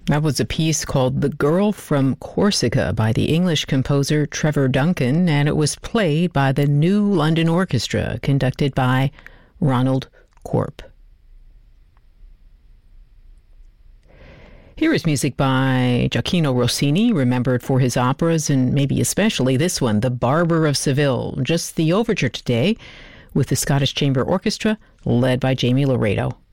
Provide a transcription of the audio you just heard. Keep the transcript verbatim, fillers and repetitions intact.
That was a piece called The Girl from Corsica by the English composer Trevor Duncan, and it was played by the New London Orchestra, conducted by Ronald Corp. Here is music by Gioacchino Rossini, remembered for his operas, and maybe especially this one, The Barber of Seville. Just the overture today with the Scottish Chamber Orchestra, led by Jamie Laredo.